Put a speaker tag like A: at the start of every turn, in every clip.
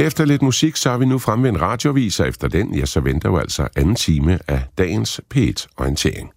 A: Efter lidt musik, så er vi nu fremme ved en radioavis, og efter den, ja, så venter jo altså anden time af dagens P1-orientering.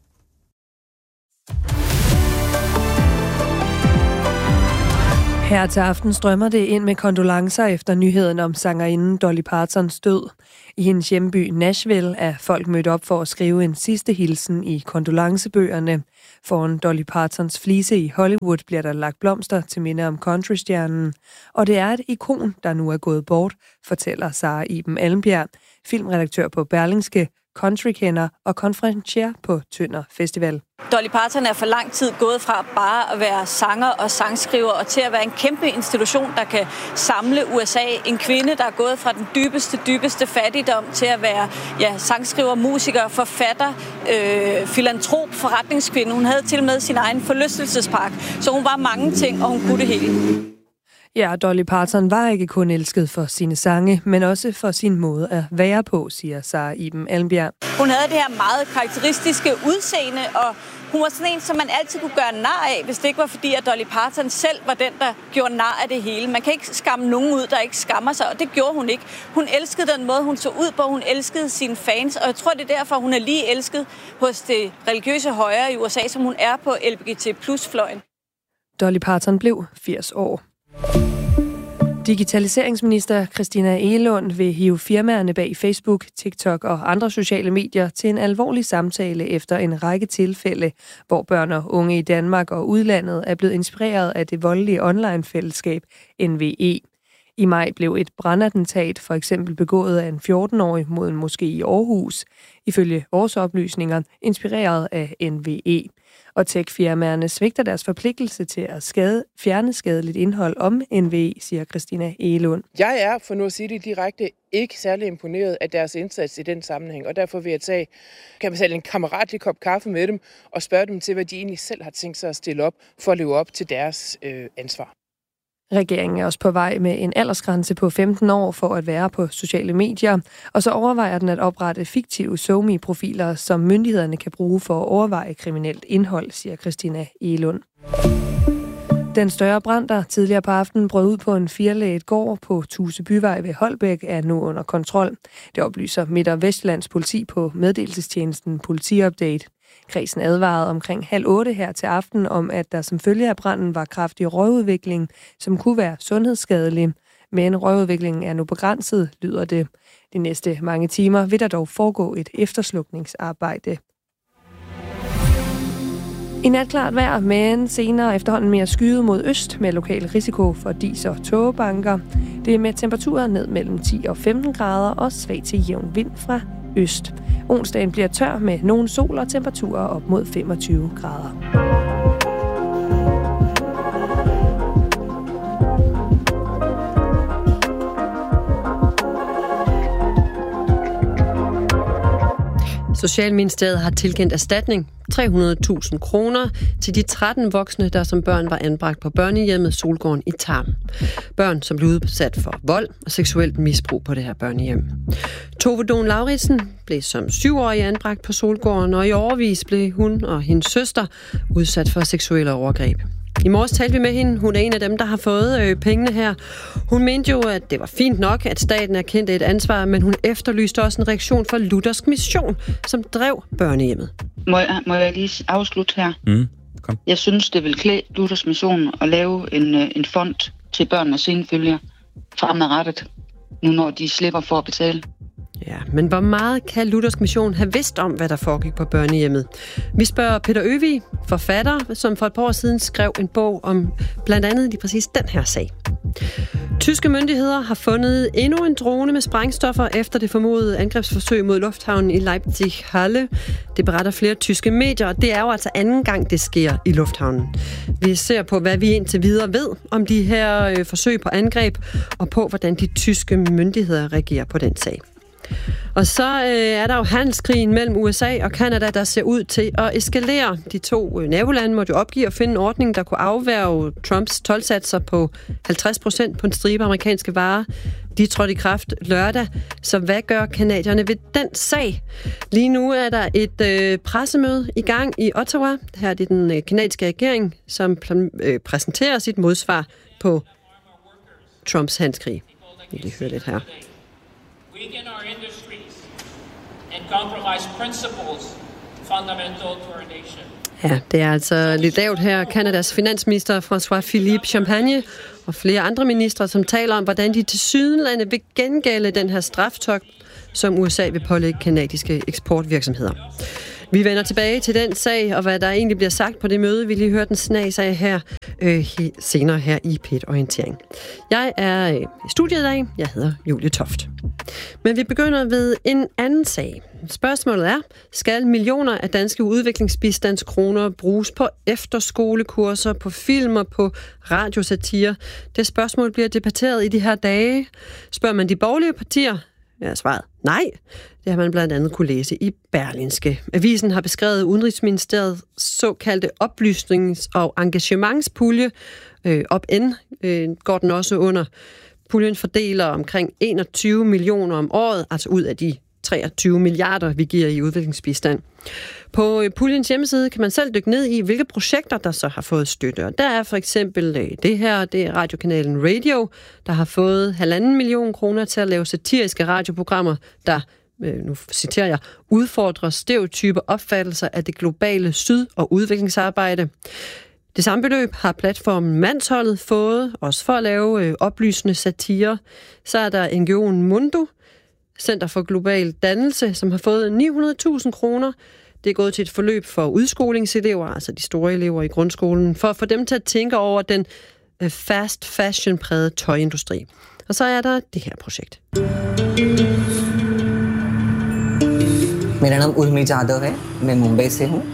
B: Her til aften strømmer det ind med kondolencer efter nyheden om sangerinden Dolly Partons død. I hendes hjemby Nashville er folk mødt op for at skrive en sidste hilsen i kondolancebøgerne. Foran Dolly Partons flise i Hollywood bliver der lagt blomster til minde om countrystjernen. Og det er et ikon, der nu er gået bort, fortæller Sara Iben Almbjerg, filmredaktør på Berlingske, countrykender og konferencier på Tønder Festival.
C: Dolly Parton er for lang tid gået fra bare at være sanger og sangskriver og til at være en kæmpe institution, der kan samle USA. En kvinde, der er gået fra den dybeste fattigdom til at være sangskriver, musiker, forfatter, filantrop, forretningskvinde. Hun havde til og med sin egen forlystelsespark, så hun var mange ting, og hun kunne det hele.
B: Ja, Dolly Parton var ikke kun elsket for sine sange, men også for sin måde at være på, siger Sara Iben Almbjerg.
C: Hun havde det her meget karakteristiske udseende, og hun var sådan en, som man altid kunne gøre nar af, hvis det ikke var fordi, at Dolly Parton selv var den, der gjorde nar af det hele. Man kan ikke skamme nogen ud, der ikke skammer sig, og det gjorde hun ikke. Hun elskede den måde, hun så ud på. Hun elskede sine fans, og jeg tror, det er derfor, hun er lige elsket hos det religiøse højre i USA, som hun er på LGBT+-fløjen.
B: Dolly Parton blev 80 år. Digitaliseringsminister Christina Egelund vil hive firmaerne bag Facebook, TikTok og andre sociale medier til en alvorlig samtale efter en række tilfælde, hvor børn og unge i Danmark og udlandet er blevet inspireret af det voldelige online-fællesskab NVE. I maj blev et brandattentat for eksempel begået af en 14-årig mod en moské i Aarhus, ifølge vores oplysninger inspireret af NVE. Og tech-firmaerne svigter deres forpligtelse til at fjerne skadeligt indhold om NVE, siger Christina Egelund.
D: Jeg er, for nu at sige det direkte, ikke særlig imponeret af deres indsats i den sammenhæng, og derfor vil jeg tage en kammeratlig kop kaffe med dem og spørge dem til, hvad de egentlig selv har tænkt sig at stille op for at leve op til deres ansvar.
B: Regeringen er også på vej med en aldersgrænse på 15 år for at være på sociale medier, og så overvejer den at oprette fiktive SoMe-profiler, som myndighederne kan bruge for at overveje kriminelt indhold, siger Christina Egelund. Den større brand, der tidligere på aftenen brød ud på en 4-læget gård på Tusebyvej ved Holbæk, er nu under kontrol. Det oplyser Midt- og Vestjyllands politi på meddelelsestjenesten Politiupdate. Kredsen advarede omkring 7:30 her til aften om, at der som følge af branden var kraftig røgudvikling, som kunne være sundhedsskadelig. Men røgudviklingen er nu begrænset, lyder det. De næste mange timer vil der dog foregå et efterslukningsarbejde. I nat klart vejr, men senere efterhånden mere skyet mod øst med lokal risiko for dis- og tågebanker. Det er med temperaturer ned mellem 10 og 15 grader og svag til jævn vind fra øst. Onsdagen bliver tør med nogen sol og temperaturer op mod 25 grader.
E: Socialministeriet har tilkendt erstatning 300.000 kroner til de 13 voksne, der som børn var anbragt på børnehjemmet Solgården i Tarm. Børn, som blev udsat for vold og seksuelt misbrug på det her børnehjem. Tove Don Lauritsen blev som 7-årig anbragt på Solgården, og i årevis blev hun og hendes søster udsat for seksuelle overgreb. I morges talte vi med hende. Hun er en af dem, der har fået pengene her. Hun mente jo, at det var fint nok, at staten erkendte et ansvar, men hun efterlyste også en reaktion fra Luthersk Mission, som drev børnehjemmet.
F: Må jeg lige afslutte her?
G: Kom.
F: Jeg synes, det vil klæde Luthersk Mission at lave en fond til børn og senfølger fremadrettet, nu når de slipper for at betale.
E: Ja, men hvor meget kan Luthersk Mission have vidst om, hvad der foregik på børnehjemmet? Vi spørger Peter Øvig, forfatter, som for et par år siden skrev en bog om blandt andet lige præcis den her sag. Tyske myndigheder har fundet endnu en drone med sprængstoffer efter det formodede angrebsforsøg mod lufthavnen i Leipzig-Halle. Det beretter flere tyske medier, og det er jo altså anden gang, det sker i lufthavnen. Vi ser på, hvad vi indtil videre ved om de her forsøg på angreb, og på, hvordan de tyske myndigheder reagerer på den sag. Og så er der jo handelskrigen mellem USA og Canada, der ser ud til at eskalere. De to nabolande måtte jo opgive at finde en ordning, der kunne afværge Trumps toldsatser på 50% på en stribe amerikanske varer. De trådte i kraft lørdag. Så hvad gør kanadierne ved den sag? Lige nu er der et pressemøde i gang i Ottawa. Her er det den kanadiske regering, som præsenterer sit modsvar på Trumps handelskrig. Vi lige høre lidt her.
G: Weaken our industries and compromise principles fundamental to our nation.
E: Ja, det er altså lidt lavt her. Kanadas finansminister François-Philippe Champagne og flere andre ministre, som taler om, hvordan de tilsyneladende vil gengælde den her straftogt, som USA vil pålægge kanadiske eksportvirksomheder. Vi vender tilbage til den sag, og hvad der egentlig bliver sagt på det møde. Vi lige høre den snas af her senere her i P1 Orientering. Jeg er i studiet i dag. Jeg hedder Julie Toft. Men vi begynder ved en anden sag. Spørgsmålet er, skal millioner af danske udviklingsbistandskroner bruges på efterskolekurser, på film og på radiosatire? Det spørgsmål bliver debatteret i de her dage. Spørger man de borgerlige partier? Ja, svaret nej. Det har man blandt andet kunne læse i Berlingske. Avisen har beskrevet Udenrigsministeriets såkaldte oplysnings- og engagementspulje. OPN går den også under. Puljen fordeler omkring 21 millioner om året, altså ud af de 23 milliarder, vi giver i udviklingsbistand. På puljens hjemmeside kan man selv dykke ned i, hvilke projekter, der så har fået støtte. Og der er for eksempel det her, det er radiokanalen Radio, der har fået 1,5 million kroner til at lave satiriske radioprogrammer, der, nu citerer jeg, udfordrer stereotype opfattelser af det globale syd- og udviklingsarbejde. Det samme beløb har platformen Mandsholdet fået, også for at lave oplysende satire. Så er der NGO'en Mundo, Center for Global Dannelse, som har fået 900.000 kroner. Det er gået til et forløb for udskolingselever, altså de store elever i grundskolen, for at få dem til at tænke over den fast fashion-prægede tøjindustri. Og så er der det her projekt.
H: मेरा नाम उर्मी जादव है मैं मुंबई से हूँ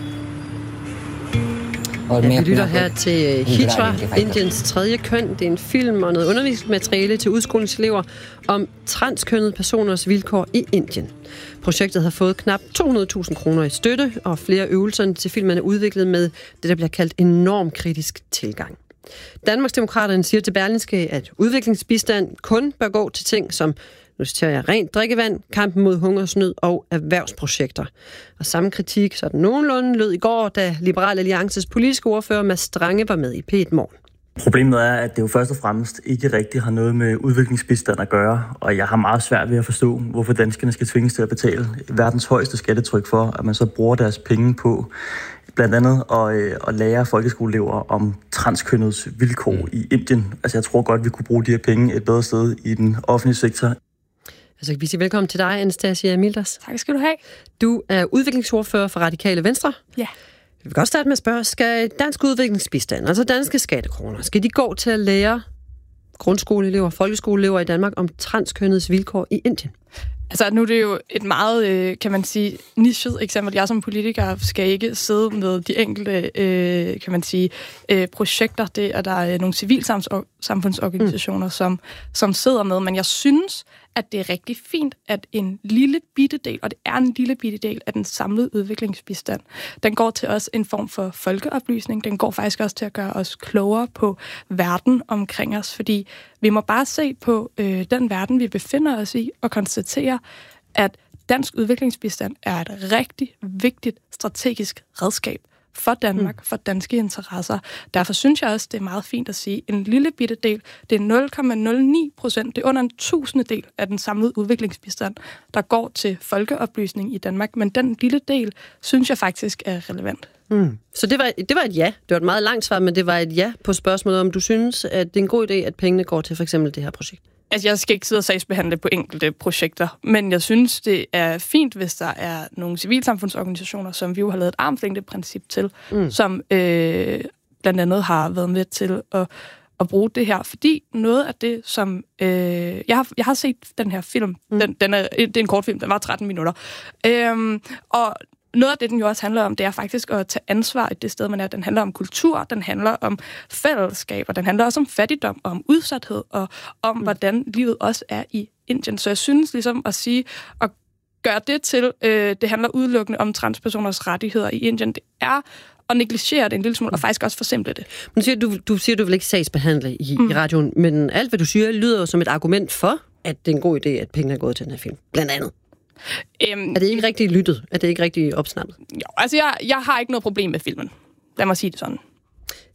E: Ja, vi lytter her til Hijra, Indiens tredje køn. Det er en film og noget undervisningsmateriale til udskolingselever om transkønnede personers vilkår i Indien. Projektet har fået knap 200.000 kroner i støtte, og flere øvelser til filmen er udviklet med det, der bliver kaldt enorm kritisk tilgang. Danmarksdemokraterne siger til Berlingske, at udviklingsbistand kun bør gå til ting som, nu citerer jeg, rent drikkevand, kampen mod hungersnød og erhvervsprojekter. Og samme kritik, så den nogenlunde lød i går, da Liberal Alliances politiske ordfører Mads Strange var med i P1 Morgen.
I: Problemet er, at det jo først og fremmest ikke rigtig har noget med udviklingsbistand at gøre, og jeg har meget svært ved at forstå, hvorfor danskerne skal tvinges til at betale verdens højeste skattetryk for, at man så bruger deres penge på blandt andet at lære folkeskoleelever om transkønnedes vilkår i Indien. Altså jeg tror godt, vi kunne bruge de her penge et bedre sted i den offentlige sektor.
E: Altså, vi siger velkommen til dig, Anastasia Milders.
J: Tak skal du have.
E: Du er udviklingsordfører for Radikale Venstre.
J: Ja.
E: Vi vil godt starte med at spørge, skal dansk udviklingsbistand, altså danske skattekroner, skal de gå til at lære grundskoleelever, folkeskoleelever i Danmark om transkønnedes vilkår i Indien?
J: Altså, nu er det jo et meget, kan man sige, nichet eksempel. Jeg som politiker skal ikke sidde med de enkelte, kan man sige, projekter. Det er der nogle civilsamfundsorganisationer, som sidder med. Men jeg synes, at det er rigtig fint, at en lille bitte del, og det er en lille bitte del af den samlede udviklingsbistand, den går til os en form for folkeoplysning. Den går faktisk også til at gøre os klogere på verden omkring os, fordi vi må bare se på den verden, vi befinder os i, og konstatere, at dansk udviklingsbistand er et rigtig vigtigt strategisk redskab for Danmark, for danske interesser. Derfor synes jeg også, det er meget fint at sige, en lille bitte del, det er 0,09%, det er under en 1000-del af den samlede udviklingsbistand, der går til folkeoplysning i Danmark, men den lille del, synes jeg faktisk er relevant.
E: Så det var et ja. Det var et meget langt svar, men det var et ja på spørgsmålet, om du synes, at det er en god idé, at pengene går til for eksempel det her projekt.
J: Altså, jeg skal ikke sidde og sagsbehandle på enkelte projekter, men jeg synes, det er fint, hvis der er nogle civilsamfundsorganisationer, som vi jo har lavet et armslængdeprincip til, som blandt andet har været med til at bruge det her. Fordi noget af det, som... Jeg har set den her film. Det er en kortfilm, den var 13 minutter. Og noget af det, den jo også handler om, det er faktisk at tage ansvar i det sted, man er. Den handler om kultur, den handler om fællesskaber, den handler også om fattigdom og om udsathed, og om, hvordan livet også er i Indien. Så jeg synes ligesom at sige, at gøre det til, det handler udelukkende om transpersoners rettigheder i Indien, det er at negligere det en lille smule, og faktisk også forsimple det.
E: Du siger, du vil ikke sagsbehandle i radioen, men alt, hvad du siger, lyder jo som et argument for, at det er en god idé, at pengene er gået til den her film. Blandt andet. Er det ikke rigtig lyttet? Er det ikke rigtig opsnappet?
J: Jo, altså jeg har ikke noget problem med filmen. Lad mig sige det sådan.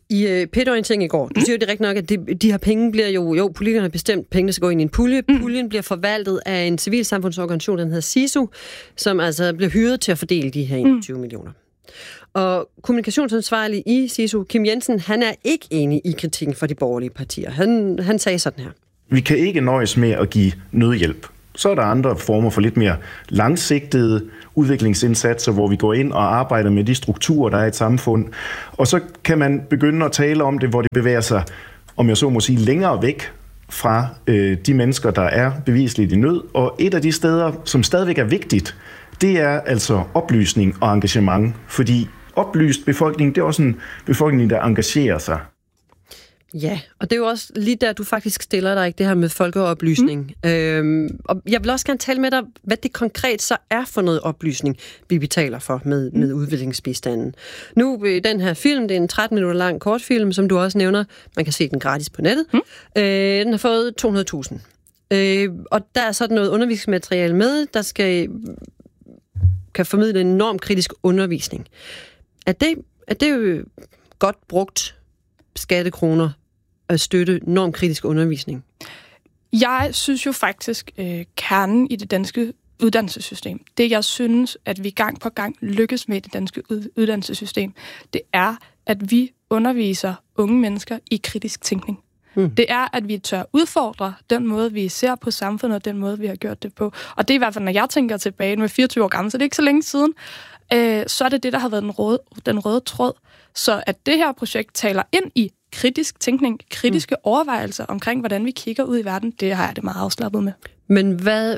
E: I PET-orientering i går, du siger jo det rigtigt nok, at de her penge bliver jo politikerne har bestemt, pengene skal gå ind i en pulje. Puljen bliver forvaltet af en civilsamfundsorganisation, den hedder SISU, som altså bliver hyret til at fordele de her 21 millioner. Og kommunikationsansvarlig i SISU, Kim Jensen, han er ikke enig i kritikken for de borgerlige partier. Han sagde sådan her.
K: Vi kan ikke nøjes med at give nødhjælp. Så er der andre former for lidt mere langsigtede udviklingsindsatser, hvor vi går ind og arbejder med de strukturer, der er i et samfund. Og så kan man begynde at tale om det, hvor det bevæger sig, om jeg så må sige, længere væk fra de mennesker, der er bevisligt i nød. Og et af de steder, som stadigvæk er vigtigt, det er altså oplysning og engagement. Fordi oplyst befolkning, det er også en befolkning, der engagerer sig.
E: Ja, og det er jo også lige der, du faktisk stiller dig, ikke, det her med folkeoplysning. Og jeg vil også gerne tale med dig, hvad det konkret så er for noget oplysning, vi betaler for med udviklingsbistanden. Nu, den her film, det er en 13 minutter lang kortfilm, som du også nævner. Man kan se den gratis på nettet. Den har fået 200.000. Og der er sådan noget undervisningsmateriale med, der kan formidle en enorm kritisk undervisning. Er det jo godt brugt skattekroner at støtte normkritisk undervisning?
J: Jeg synes jo faktisk, kernen i det danske uddannelsessystem, det jeg synes, at vi gang på gang lykkes med i det danske uddannelsessystem, det er, at vi underviser unge mennesker i kritisk tænkning. Det er, at vi tør udfordre den måde, vi ser på samfundet, og den måde, vi har gjort det på. Og det er i hvert fald, når jeg tænker tilbage, nu er 24 år gammel, så det er ikke så længe siden, så er det det, der har været den røde tråd. Så at det her projekt taler ind i kritisk tænkning, kritiske overvejelser omkring, hvordan vi kigger ud i verden, det har jeg det meget afslappet med.
E: Men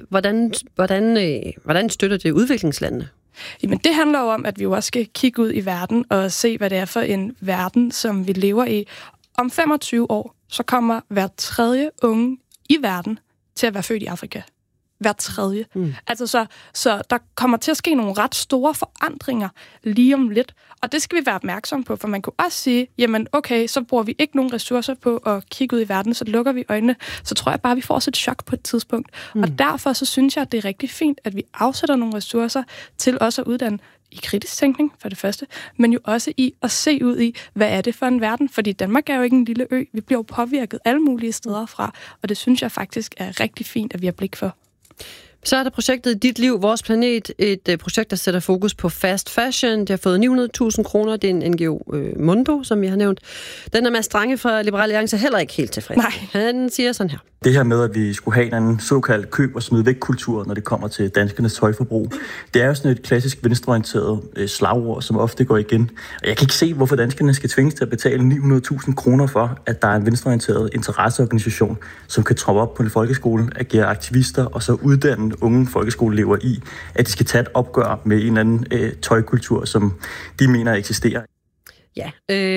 E: hvordan støtter det udviklingslandene?
J: Jamen, det handler jo om, at vi jo også skal kigge ud i verden og se, hvad det er for en verden, som vi lever i. Om 25 år, så kommer hver tredje unge i verden til at være født i Afrika. Hver tredje. Altså, så der kommer til at ske nogle ret store forandringer lige om lidt. Og det skal vi være opmærksom på, for man kunne også sige, jamen okay, så bruger vi ikke nogen ressourcer på at kigge ud i verden, så lukker vi øjnene. Så tror jeg bare, vi får også et chok på et tidspunkt. Og derfor så synes jeg, at det er rigtig fint, at vi afsætter nogle ressourcer til også at uddanne i kritisk tænkning, for det første, men jo også i at se ud i, hvad er det for en verden? Fordi Danmark er jo ikke en lille ø. Vi bliver jo påvirket alle mulige steder fra, og det synes jeg faktisk er rigtig fint, at vi har blik for.
E: Så er der projektet Dit Liv, Vores Planet, et projekt, der sætter fokus på fast fashion. Det har fået 900.000 kroner. Det er en NGO Mundo, som jeg har nævnt. Den er Mads Strange fra Liberal Alliance heller ikke helt tilfreds.
J: Nej.
E: Han siger sådan her.
I: Det her med, at vi skulle have en såkaldt køb- og smid væk-kultur, når det kommer til danskernes tøjforbrug, det er jo sådan et klassisk venstreorienteret slagord, som ofte går igen. Og jeg kan ikke se, hvorfor danskerne skal tvinges til at betale 900.000 kroner for, at der er en venstreorienteret interesseorganisation, som kan troppe op på en folkeskole, agere aktivister og så uddanne unge folkeskoleelever i, at de skal tage et opgør med en eller anden tøjkultur, som de mener eksisterer.
E: Ja,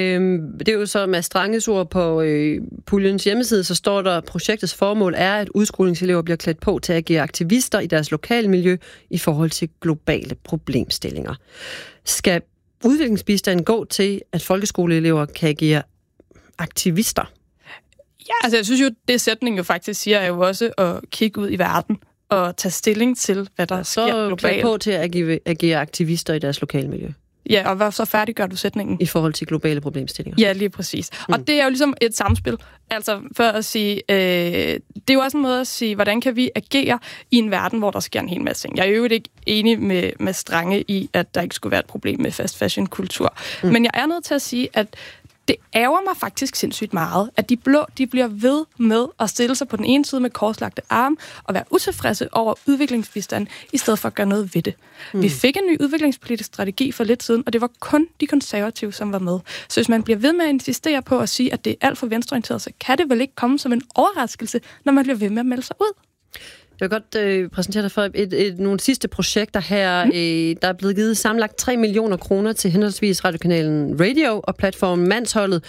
E: det er jo så med Stranges ord på puljens hjemmeside, så står der, at projektets formål er, at udskolingselever bliver klædt på til at agere aktivister i deres lokale miljø i forhold til globale problemstillinger. Skal udviklingsbistanden gå til, at folkeskoleelever kan agere aktivister?
J: Ja, altså jeg synes jo, det sætningen jo faktisk siger, er jo også at kigge ud i verden og tage stilling til, hvad der sker globalt. Så klædt
E: på til at agere aktivister i deres lokale miljø.
J: Ja, og hvad så færdiggør du sætningen?
E: I forhold til globale problemstillinger.
J: Ja, lige præcis. Og det er jo ligesom et samspil. Altså for at sige, det er jo også en måde at sige, hvordan kan vi agere i en verden, hvor der sker en hel masse ting. Jeg er jo ikke enig med Strange i, at der ikke skulle være et problem med fast fashion-kultur. Men jeg er nødt til at sige, at det ærger mig faktisk sindssygt meget, at de blå, de bliver ved med at stille sig på den ene side med korslagte arme og være utilfredse over udviklingsbistanden, i stedet for at gøre noget ved det. Vi fik en ny udviklingspolitisk strategi for lidt siden, og det var kun de konservative, som var med. Så hvis man bliver ved med at insistere på at sige, at det er alt for venstreorienteret, så kan det vel ikke komme som en overraskelse, når man bliver ved med at melde sig ud.
E: Jeg vil godt præsentere dig for nogle sidste projekter her. Der er blevet givet sammenlagt 3 millioner kroner til henholdsvis radiokanalen Radio og platformen Mandsholdet.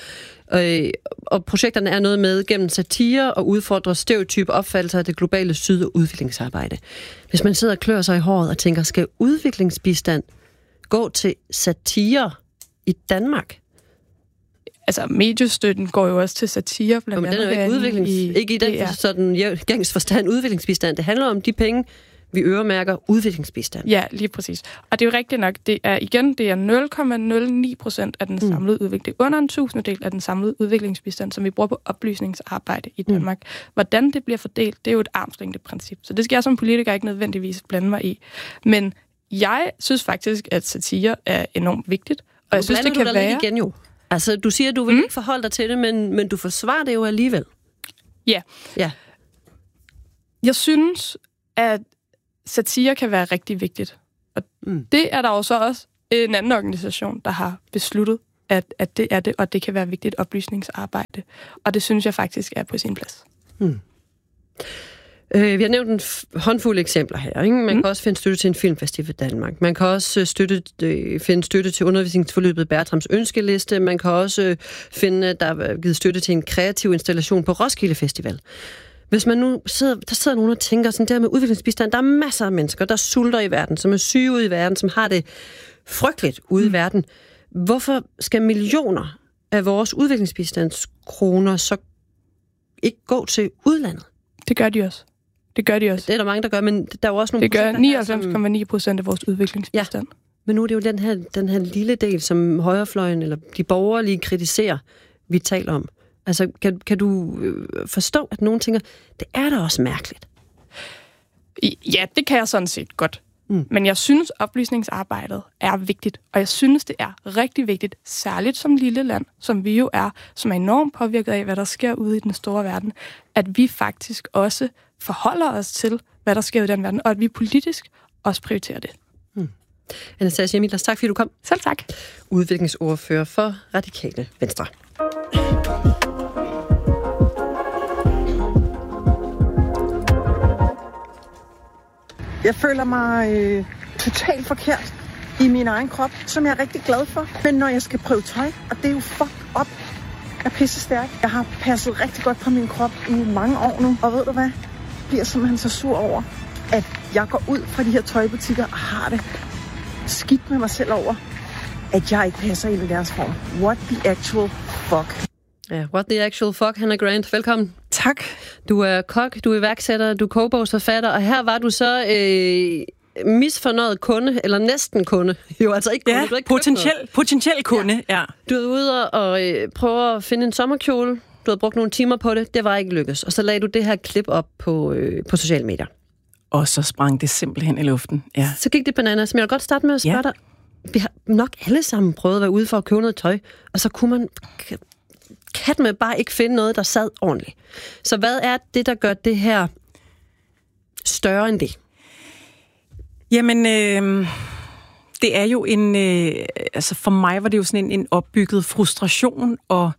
E: Og projekterne er noget med gennem satire og udfordrer stereotype opfattelser af det globale syd- og udviklingsarbejde. Hvis man sidder og klør sig i håret og tænker, skal udviklingsbistand gå til satire i Danmark?
J: Altså, mediestøtten går jo også til satire, blandt andet.
E: Den er jo ikke i den sådan gængs forstand udviklingsbistand. Det handler om de penge, Vi øremærker udviklingsbistand.
J: Ja, lige præcis. Og det er jo rigtigt nok, det er 0,09% af den samlede udvikling. Under en 1/1000 af den samlede udviklingsbistand, som vi bruger på oplysningsarbejde i Danmark. Hvordan det bliver fordelt, det er jo et armslængdeprincip. Så det skal jeg som politiker ikke nødvendigvis blande mig i. Men jeg synes faktisk, at satire er enormt vigtigt. Og jeg synes, det kan være...
E: igen jo. Altså, du siger, at du vil ikke forholde dig til det, men du forsvarer det jo alligevel.
J: Ja. Jeg synes, at satire kan være rigtig vigtigt. Og det er der jo så også en anden organisation, der har besluttet, at det er det, og det kan være vigtigt oplysningsarbejde. Og det synes jeg faktisk er på sin plads.
E: Vi har nævnt en håndfuld eksempler her. Ikke? Man kan også finde støtte til en filmfestival i Danmark. Man kan også finde støtte til undervisningsforløbet Bertrams ønskeliste. Man kan også finde, der er givet støtte til en kreativ installation på Roskilde Festival. Hvis man nu sidder nogen og tænker sådan der med udviklingsbistand, der er masser af mennesker, der sulter i verden, som er syge ude i verden, som har det frygteligt ude i verden. Hvorfor skal millioner af vores udviklingsbistandskroner så ikke gå til udlandet?
J: Det gør de også. Det er der
E: mange, der gør, men der er jo også nogle...
J: Det gør 99,9% af vores udviklingsbistand.
E: Ja, men nu er det jo den her lille del, som højrefløjen eller de borgerlige kritiserer, vi taler om. Altså, kan du forstå, at nogen tænker, det er da også mærkeligt?
J: Ja, det kan jeg sådan set godt. Men jeg synes, oplysningsarbejdet er vigtigt, og jeg synes, det er rigtig vigtigt, særligt som lille land, som vi jo er, som er enormt påvirket af, hvad der sker ude i den store verden, at vi faktisk også forholder os til, hvad der sker i den verden, og at vi politisk også prioriterer det.
E: Anastasia Milers, tak fordi du kom.
J: Selv tak.
E: Udviklingsordfører for Radikale Venstre.
L: Jeg føler mig totalt forkert i min egen krop, som jeg er rigtig glad for. Men når jeg skal prøve tøj, og det er jo fucked up, jeg er pisse stærk. Jeg har passet rigtig godt på min krop i mange år nu. Og ved du hvad? Jeg bliver simpelthen så sur over, at jeg går ud fra de her tøjbutikker og har det skidt med mig selv over, at jeg ikke passer ind i deres form. What the actual fuck?
E: Ja, what the actual fuck, Hannah Grant. Velkommen.
L: Tak.
E: Du er kok, du er iværksætter, du er kogebogsforfatter, og her var du så misfornøjet kunde, eller næsten kunde. Jo, altså ikke kunde.
M: Ja,
E: du ikke
M: potentiel kunde, ja.
E: Du er ude og prøve at finde en sommerkjole. Du havde brugt nogle timer på det. Det var ikke lykkes. Og så lagde du det her klip op på sociale medier.
M: Og så sprang det simpelthen i luften, ja.
E: Så gik det bananas. Men jeg vil godt starte med at spørge dig. Vi har nok alle sammen prøvet at være ude for at købe noget tøj, og så kunne man... kan man bare ikke finde noget, der sad ordentligt. Så hvad er det, der gør det her større end det?
M: Jamen, det er jo en... altså for mig var det jo sådan en opbygget frustration og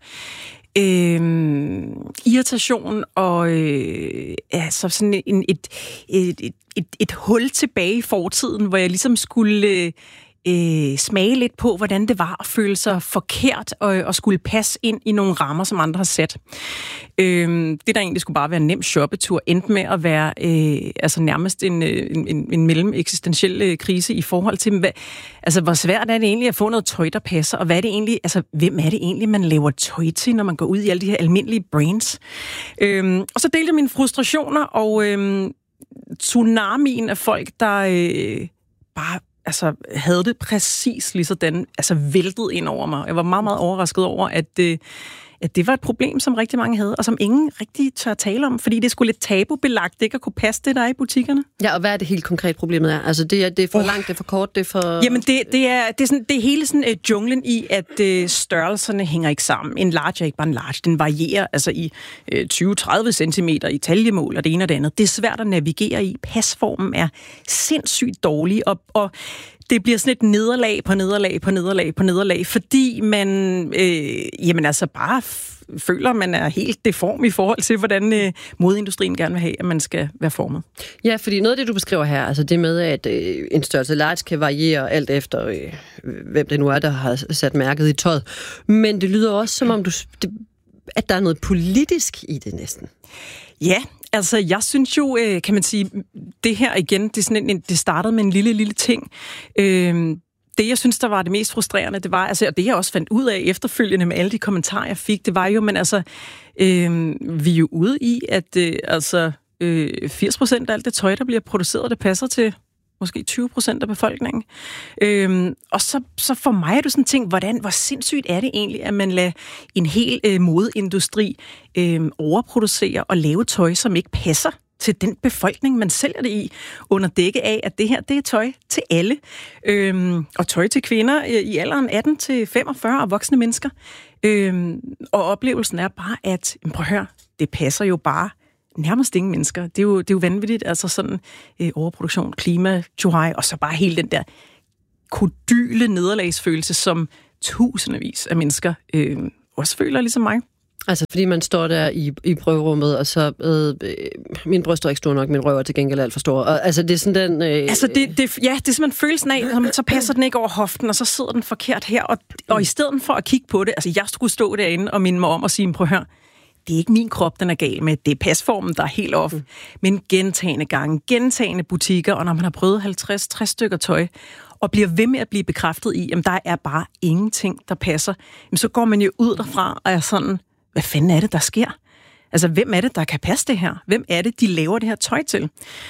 M: irritation og altså sådan et hul tilbage i fortiden, hvor jeg ligesom skulle... smage lidt på, hvordan det var at føle sig forkert og skulle passe ind i nogle rammer, som andre har sat. Det, der egentlig skulle bare være en nem shoppetur, endte med at være altså nærmest en mellemeksistentiel krise i forhold til, hvor svært er det egentlig at få noget tøj, der passer, og hvad er det egentlig, altså, hvem er det egentlig, man laver tøj til, når man går ud i alle de her almindelige brands? Og så delte jeg mine frustrationer, og tsunamien af folk, der bare havde det præcis lige sådan, væltet ind over mig. Jeg var meget, meget overrasket over, at det var et problem, som rigtig mange havde, og som ingen rigtig tør tale om, fordi det skulle lidt tabubelagt, ikke at kunne passe det, der er i butikkerne.
E: Ja, og hvad er det helt konkret problemet er? Altså, det er for langt, det er for kort, det er for...
M: Jamen, det er hele sådan junglen i, at størrelserne hænger ikke sammen. En large er ikke bare en large, den varierer altså i 20-30 centimeter i taljemål, og det ene og det andet. Det er svært at navigere i. Pasformen er sindssygt dårlig, og det bliver sådan et nederlag på nederlag, fordi man bare føler, man er helt deform i forhold til, hvordan modeindustrien gerne vil have, at man skal være formet.
E: Ja, fordi noget af det, du beskriver her, altså det med, at en størrelse large kan variere alt efter, hvem det nu er, der har sat mærket i tøjet. Men det lyder også, som om at der er noget politisk i det næsten.
M: Ja, altså jeg synes jo, kan man sige, det her igen, det startede med en lille ting. Det, jeg synes, der var det mest frustrerende, det var, og det jeg også fandt ud af efterfølgende med alle de kommentarer, jeg fik, det var jo, men vi er jo ude i, at 80% af alt det tøj, der bliver produceret, det passer til måske 20% af befolkningen. Og så for mig er det sådan en ting, hvor sindssygt er det egentlig, at man lader en hel modeindustri overproducere og lave tøj, som ikke passer til den befolkning, man sælger det i, under dække af, at det her, det er tøj til alle. Og tøj til kvinder i alderen 18-45 og voksne mennesker. Og oplevelsen er bare, at, prøv at høre, det passer jo bare nærmest ingen mennesker. Det er jo vanvittigt, altså sådan overproduktion, klima, tjohej, og så bare hele den der kodyle nederlagsfølelse, som tusindvis af mennesker også føler, ligesom mig.
E: Altså, fordi man står der i prøverummet, og så min bryst er ikke stor nok, min røv er til gengæld alt for stor. Og, altså, det er sådan den...
M: Altså, det er simpelthen følelsen af, så passer den ikke over hoften, og så sidder den forkert her. Og i stedet for at kigge på det, altså, jeg skulle stå derinde og minde mig om at sige, prøv at høre, det er ikke min krop, den er gal med. Det er pasformen, der er helt off. Men gentagende gange, gentagende butikker, og når man har prøvet 50-60 stykker tøj, og bliver ved med at blive bekræftet i, at der er bare ingenting, der passer, jamen, så går man jo ud derfra og er sådan, hvad fanden er det, der sker? Altså, hvem er det, der kan passe det her? Hvem er det, de laver det her tøj til?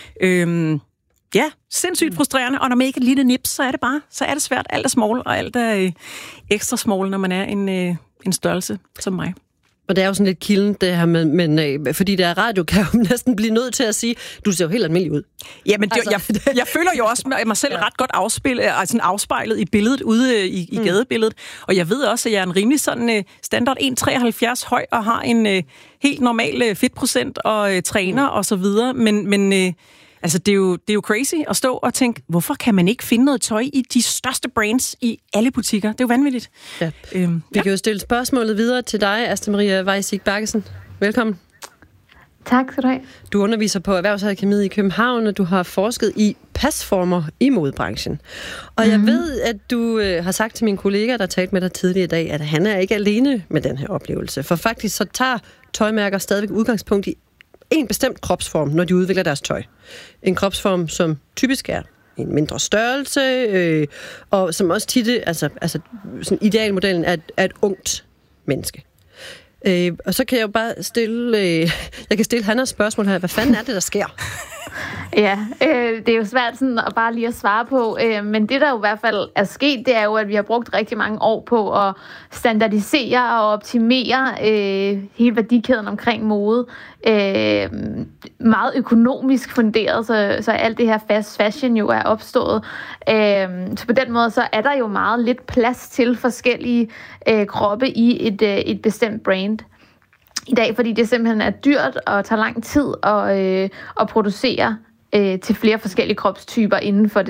M: Ja, sindssygt frustrerende, og når man ikke er et lille nips, så er det svært. Alt er small, og alt er ekstra small, når man er en størrelse som mig.
E: Og det er jo sådan lidt kilden, det her, men fordi der er radio, kan jeg jo næsten blive nødt til at sige, du ser jo helt almindelig ud.
M: Jamen, jeg føler jo også mig selv ret godt afspejlet i billedet, ude i gadebilledet. Og jeg ved også, at jeg er en rimelig sådan standard 1,73 høj, og har en helt normal fedtprocent, og træner og så videre. Men altså, det er jo crazy at stå og tænke, hvorfor kan man ikke finde noget tøj i de største brands i alle butikker? Det er jo vanvittigt.
E: Ja. Vi kan jo stille spørgsmålet videre til dig, Asta Maria Weissig-Bergesen. Velkommen.
N: Tak skal du have.
E: Du underviser på Erhvervsakademiet i København, og du har forsket i pasformer i modebranchen. Og jeg ved, at du har sagt til min kollega, der talte med dig tidligere i dag, at han er ikke alene med den her oplevelse. For faktisk så tager tøjmærker stadigvæk udgangspunkt i en bestemt kropsform, når de udvikler deres tøj. En kropsform, som typisk er en mindre størrelse, og som også tit, altså sådan idealmodellen er et ungt menneske. Og så kan jeg jo bare stille Hannas spørgsmål her. Hvad fanden er det, der sker?
N: Ja, det er jo svært sådan at bare lige at svare på, men det der jo i hvert fald er sket, det er jo, at vi har brugt rigtig mange år på at standardisere og optimere hele værdikæden omkring mode. Meget økonomisk funderet, så alt det her fast fashion jo er opstået. Så på den måde, så er der jo meget lidt plads til forskellige kroppe i et bestemt brand i dag, fordi det simpelthen er dyrt og tager lang tid at producere til flere forskellige kropstyper inden for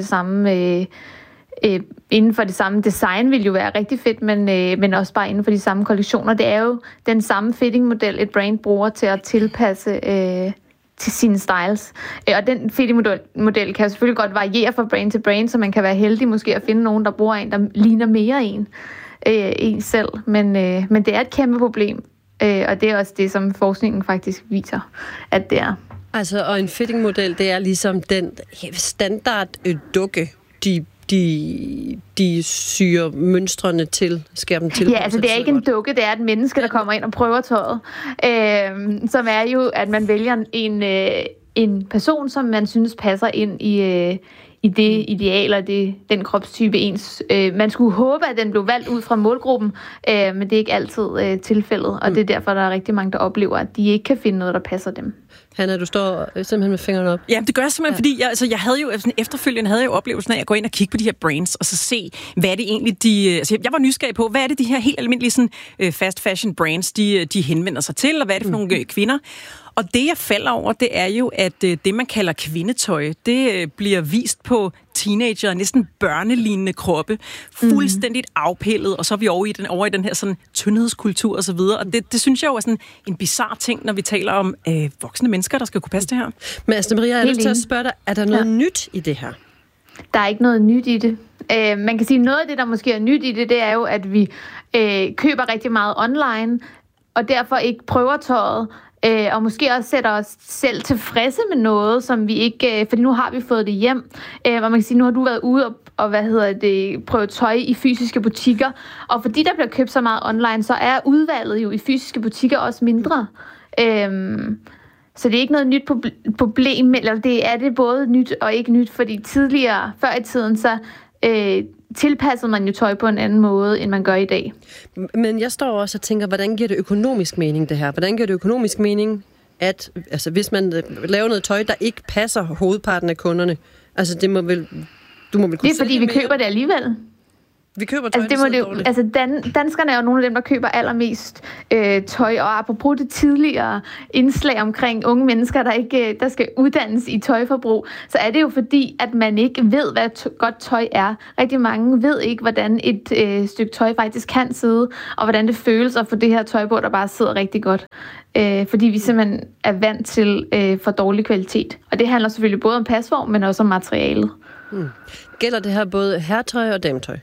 N: det samme design vil jo være rigtig fedt, men også bare inden for de samme kollektioner. Det er jo den samme fittingmodel, et brand bruger til at tilpasse til sine styles. Og den fittingmodel kan jo selvfølgelig godt variere fra brand til brand, så man kan være heldig måske at finde nogen, der bruger en, der ligner mere en selv. Men det er et kæmpe problem. Og det er også det, som forskningen faktisk viser, at det er.
E: Altså, og en fittingmodel, det er ligesom den standard dukke, de syr mønstrene til, skærer dem til.
N: Ja, altså det er ikke en dukke, det er et menneske, der kommer ind og prøver tøjet. Som er jo, at man vælger en person, som man synes passer ind i det ideal og den kropstype ens. Man skulle håbe, at den blev valgt ud fra målgruppen, men det er ikke altid tilfældet, og det er derfor, der er rigtig mange, der oplever, at de ikke kan finde noget, der passer dem.
E: Hanna, du står simpelthen med fingrene op.
M: Ja, det gør jeg simpelthen, fordi efterfølgende havde jeg jo oplevelsen af at gå ind og kigge på de her brands, og så se, hvad er det egentlig, jeg var nysgerrig på, hvad er det de her helt almindelige sådan, fast fashion brands, de henvender sig til, og hvad er det for nogle kvinder? Og det, jeg falder over, det er jo, at det, man kalder kvindetøj, det bliver vist på teenager, næsten børnelignende kroppe, fuldstændigt afpillet, og så er vi over i den her sådan tyndhedskultur og så videre. Og det synes jeg jo er sådan en bizarre ting, når vi taler om voksne mennesker, der skal kunne passe det her.
E: Men Asta Maria, jeg har lyst til at spørge dig, er der noget nyt i det her?
N: Der er ikke noget nyt i det. Man kan sige, noget af det, der måske er nyt i det, det er jo, at vi køber rigtig meget online, og derfor ikke prøver tøjet, og måske også sætter os selv tilfredse med noget, som vi ikke, fordi nu har vi fået det hjem, og man kan sige, nu har du været ude og prøve tøj i fysiske butikker, og fordi der bliver købt så meget online, så er udvalget jo i fysiske butikker også mindre. Så det er ikke noget nyt problem, eller det er det både nyt og ikke nyt, fordi tidligere, før i tiden, så tilpassede man jo tøj på en anden måde, end man gør i dag.
E: Men jeg står også og tænker, hvordan giver det økonomisk mening, det her? Hvordan giver det økonomisk mening, at hvis man laver noget tøj, der ikke passer hovedparten af kunderne, altså du må vel kunne. Det
N: er fordi, vi køber det alligevel.
E: Vi køber tøj,
N: danskerne er jo nogle af dem, der køber allermest tøj, og apropos det tidligere indslag omkring unge mennesker, der skal uddannes i tøjforbrug, så er det jo fordi, at man ikke ved, hvad godt tøj er. Rigtig mange ved ikke, hvordan et stykke tøj faktisk kan sidde, og hvordan det føles at få det her tøj på, der bare sidder rigtig godt. Fordi vi simpelthen er vant til for dårlig kvalitet. Og det handler selvfølgelig både om pasform, men også om materialet.
E: Gælder det her både herretøj og dametøj?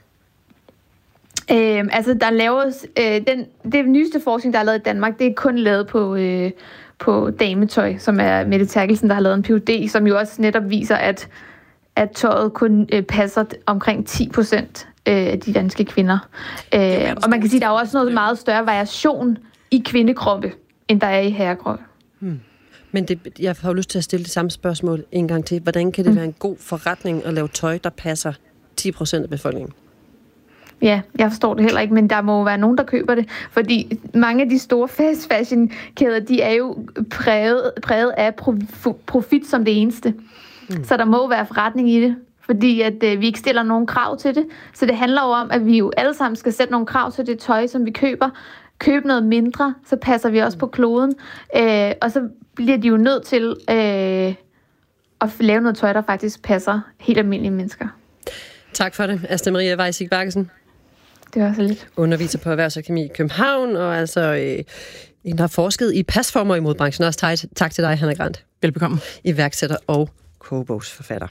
N: Der laves det nyeste forskning, der er lavet i Danmark, det er kun lavet på dametøj, som er Mette Terkelsen, der har lavet en Ph.D., som jo også netop viser, at tøjet kun passer omkring 10% af de danske kvinder. Og man kan sige, at der er også noget meget større variation i kvindekroppe, end der er i herrekroppe.
E: Men jeg har jo lyst til at stille det samme spørgsmål en gang til. Hvordan kan det være en god forretning at lave tøj, der passer 10% af befolkningen?
N: Ja, jeg forstår det heller ikke, men der må være nogen, der køber det. Fordi mange af de store fast fashion-kæder, de er jo præget af profit som det eneste. Så der må være forretning i det, fordi at vi ikke stiller nogen krav til det. Så det handler jo om, at vi jo alle sammen skal sætte nogle krav til det tøj, som vi køber. Købe noget mindre, så passer vi også på kloden. Og så bliver de jo nødt til at lave noget tøj, der faktisk passer helt almindelige mennesker. Tak for det, Asta Maria Weissig Baggesen. Det var så lidt. Underviser på Erhvervsakademi i København, og altså en, der har forsket i pasformer i modebranchen. Også tak til dig, Hanna Grant.
M: Velbekomme.
N: Iværksætter og kogebogsforfatter.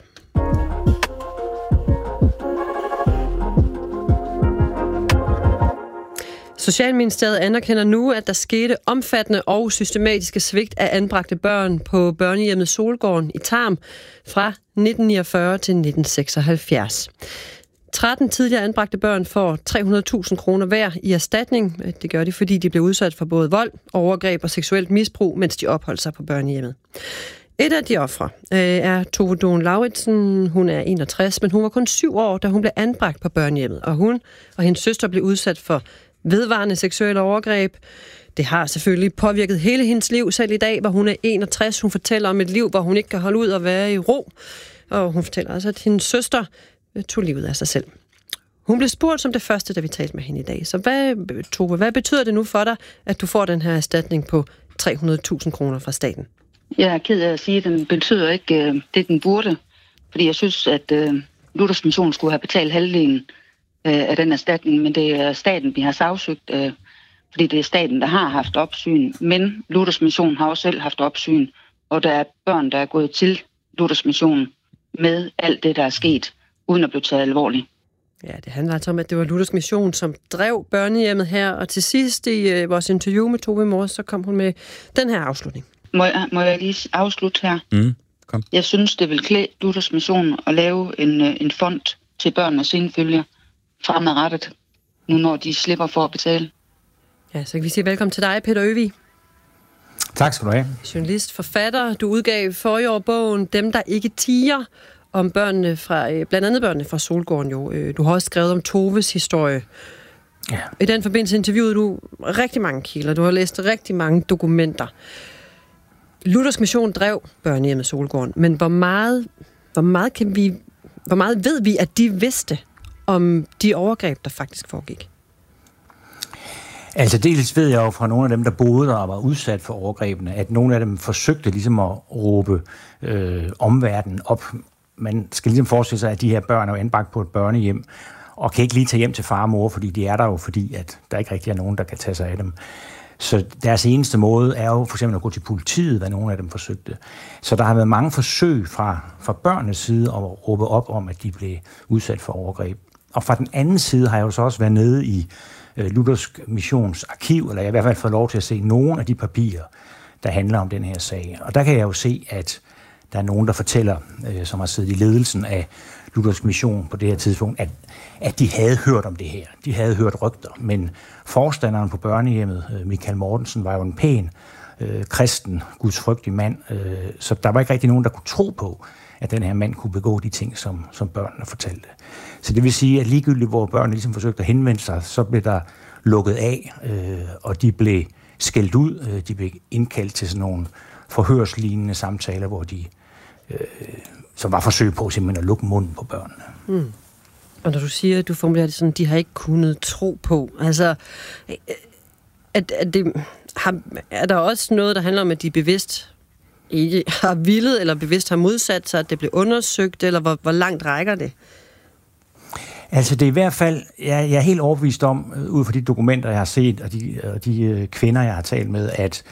N: Socialministeriet anerkender nu, at der skete omfattende og systematiske svigt af anbragte børn på børnehjemmet Solgården i Tarm fra 1949 til 1976. 13 tidligere anbragte børn får 300.000 kroner hver i erstatning. Det gør de, fordi de blev udsat for både vold, overgreb og seksuelt misbrug, mens de opholdt sig på børnehjemmet. Et af de ofre er Tove Dohn Lauritsen. Hun er 61, men hun var kun 7 år, da hun blev anbragt på børnehjemmet. Og hun og hendes søster blev udsat for vedvarende seksuelle overgreb. Det har selvfølgelig påvirket hele hendes liv. Selv i dag, hvor hun er 61, hun fortæller om et liv, hvor hun ikke kan holde ud og være i ro. Og hun fortæller altså, at hendes søster tog livet af sig selv. Hun blev spurgt som det første, da vi talte med hende i dag. Så Tove, hvad betyder det nu for dig, at du får den her erstatning på 300.000 kroner fra staten?
F: Jeg er ked af at sige, at den betyder ikke det, den burde. Fordi jeg synes, at Luthers Mission skulle have betalt halvdelen af den erstatning, men det er staten, vi har sagsøgt, fordi det er staten, der har haft opsyn. Men Luthers Mission har også selv haft opsyn, og der er børn, der er gået til Luthers Mission med alt det, der er sket, uden at blive taget alvorligt.
E: Ja, det handler altså om, at det var Luthers Mission, som drev børnehjemmet her, og til sidst i vores interview med Tove i morges, så kom hun med den her afslutning.
F: Må jeg lige afslutte her?
O: Kom.
F: Jeg synes, det vil klæde Luthers Mission at lave en fond til børn og senfølger fremadrettet, nu når de slipper for at betale.
E: Ja, så kan vi sige velkommen til dig, Peter Øvig.
O: Tak skal du have.
E: Journalist, forfatter. Du udgav forrige år bogen Dem, der ikke tiger, om børnene fra, blandt andet børnene fra Solgården jo. Du har også skrevet om Toves historie. Ja. I den forbindelse interviewede du rigtig mange kilder. Du har læst rigtig mange dokumenter. Luthers Mission drev børnehjemmet Solgården, men hvor meget ved vi, at de vidste om de overgreb, der faktisk foregik?
O: Altså dels ved jeg jo fra nogle af dem, der boede der og var udsat for overgrebene, at nogle af dem forsøgte ligesom at råbe omverdenen op. Man skal ligesom forestille sig, at de her børn er anbragt på et børnehjem, og kan ikke lige tage hjem til far og mor, fordi de er der jo, fordi at der ikke rigtig er nogen, der kan tage sig af dem. Så deres eneste måde er jo for eksempel at gå til politiet, hvad nogle af dem forsøgte. Så der har været mange forsøg fra børnenes side at råbe op om, at de blev udsat for overgreb. Og fra den anden side har jeg jo så også været nede i Luthers Missions arkiv, eller jeg har i hvert fald fået lov til at se nogle af de papirer, der handler om den her sag. Og der kan jeg jo se, at der er nogen, der fortæller, som har siddet i ledelsen af Luthers Mission på det her tidspunkt, at de havde hørt om det her. De havde hørt rygter, men forstanderen på børnehjemmet, Michael Mortensen, var jo en pæn kristen, gudsfrygtig mand. Så der var ikke rigtig nogen, der kunne tro på, at den her mand kunne begå de ting, som børnene fortalte. Så det vil sige, at ligegyldigt hvor børnene ligesom forsøgte at henvende sig, så blev der lukket af, og de blev skældt ud. De blev indkaldt til sådan nogle forhørslignende samtaler, hvor de som var forsøg på simpelthen at lukke munden på børnene.
E: Mm. Og når du siger, at du formulerer det sådan, de har ikke kunnet tro på, altså er der også noget, der handler om, at de bevidst ikke har villet, eller bevidst har modsat sig, at det blev undersøgt, eller hvor langt rækker det?
O: Altså det er i hvert fald, jeg er helt overbevist om, ud fra de dokumenter, jeg har set, og de kvinder, jeg har talt med, at